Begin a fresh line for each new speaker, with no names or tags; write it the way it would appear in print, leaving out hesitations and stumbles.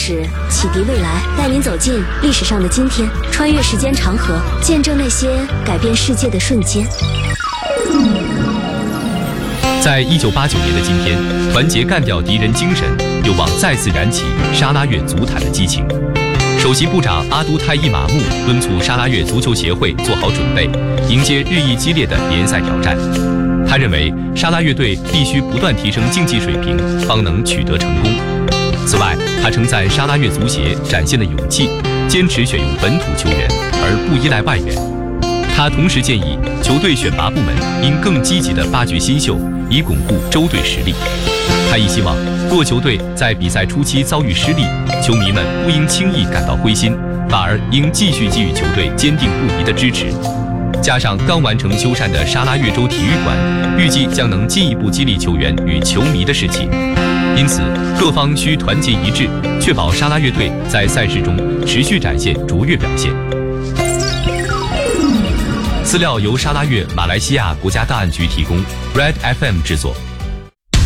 史，启迪未来，带您走进历史上的今天，穿越时间长河，见证那些改变世界的瞬间。
在1989年的今天，团结干掉敌人精神，有望再次燃起沙拉越足坛的激情。首席部长阿都泰伊马木敦促沙拉越足球协会做好准备，迎接日益激烈的联赛挑战。他认为，沙拉越队必须不断提升竞技水平，方能取得成功。此外，他称赞沙拉越足协展现了勇气，坚持选用本土球员，而不依赖外援。他同时建议球队选拔部门应更积极地发掘新秀，以巩固州队实力。他亦希望，若球队在比赛初期遭遇失利，球迷们不应轻易感到灰心，反而应继续给予球队坚定不移的支持。加上刚完成修缮的沙拉越州体育馆，预计将能进一步激励球员与球迷的士气。因此，各方需团结一致，确保沙拉越队在赛事中持续展现卓越表现。资料由沙拉越马来西亚国家档案局提供 ，Red FM 制作。